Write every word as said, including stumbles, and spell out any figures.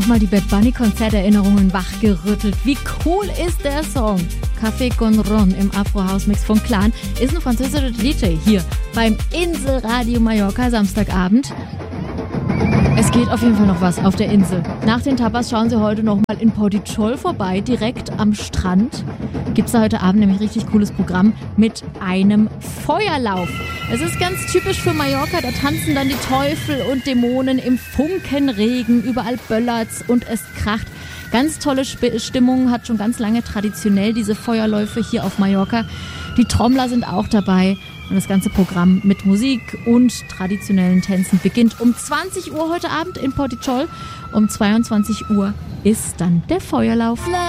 Mal die Bad Bunny Konzerterinnerungen wachgerüttelt. Wie cool ist der Song? Café con Ron im Afro-House-Mix von Clan ist ein französischer D J hier beim Inselradio Mallorca Samstagabend. Es geht auf jeden Fall noch was auf der Insel. Nach den Tapas schauen Sie heute noch mal in Portichol vorbei, direkt am Strand. Gibt es da heute Abend nämlich richtig cooles Programm mit einem Feuerlauf. Es ist ganz typisch für Mallorca, da tanzen dann die Teufel und Dämonen im Funkenregen, überall böllert's und es kracht. Ganz tolle Sp- Stimmung, hat schon ganz lange traditionell diese Feuerläufe hier auf Mallorca. Die Trommler sind auch dabei. Und das ganze Programm mit Musik und traditionellen Tänzen beginnt um zwanzig Uhr heute Abend in Portichol. Um zweiundzwanzig Uhr ist dann der Feuerlauf.